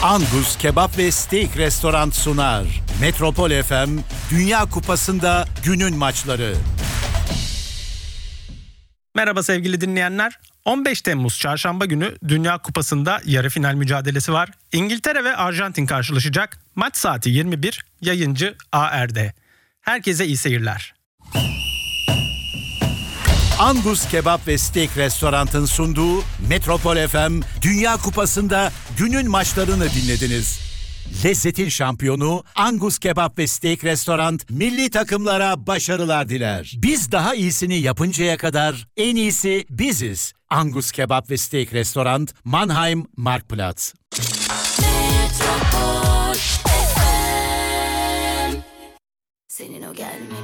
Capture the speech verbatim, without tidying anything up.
Angus Kebap ve Steak Restoran sunar. Metropol F M, Dünya Kupası'nda günün maçları. Merhaba sevgili dinleyenler. on beş Temmuz Çarşamba günü Dünya Kupası'nda yarı final mücadelesi var. İngiltere ve Arjantin karşılaşacak. Maç saati yirmi bir, yayıncı A R D. Herkese iyi seyirler. Angus Kebap ve Steak Restoran'ın sunduğu Metropol F M, Dünya Kupası'nda günün maçlarını dinlediniz. Lezzetin şampiyonu Angus Kebap ve Steak Restoran milli takımlara başarılar diler. Biz daha iyisini yapıncaya kadar en iyisi biziz. Angus Kebap ve Steak Restoran, Mannheim, Marktplatz. Metropol F M. Senin o gelmeni